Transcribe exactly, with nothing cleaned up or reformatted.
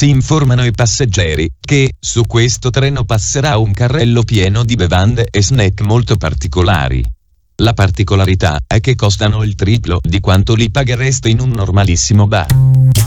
Si informano i passeggeri che su questo treno passerà un carrello pieno di bevande e snack molto particolari. La particolarità è che costano il triplo di quanto li paghereste in un normalissimo bar.